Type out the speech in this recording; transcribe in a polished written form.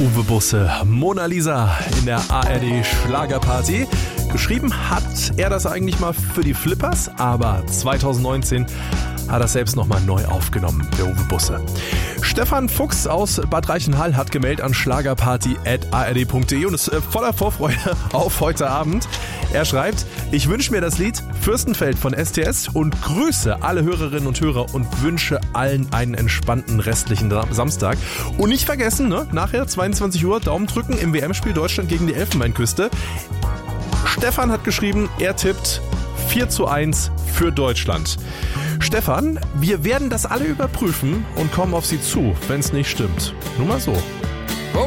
Uwe Busse, Mona Lisa in der ARD Schlagerparty. Geschrieben hat er das eigentlich mal für die Flippers, aber 2019 hat er selbst nochmal neu aufgenommen, der Uwe Busse. Stefan Fuchs aus Bad Reichenhall hat gemeldet an schlagerparty@ard.de und ist voller Vorfreude auf heute Abend. Er schreibt: Ich wünsche mir das Lied Fürstenfeld von STS und grüße alle Hörerinnen und Hörer und wünsche allen einen entspannten restlichen Samstag. Und nicht vergessen, nachher 22 Uhr Daumen drücken im WM-Spiel Deutschland gegen die Elfenbeinküste. Stefan hat geschrieben, er tippt 4:1 für Deutschland. Stefan, wir werden das alle überprüfen und kommen auf Sie zu, wenn es nicht stimmt. Nur mal so.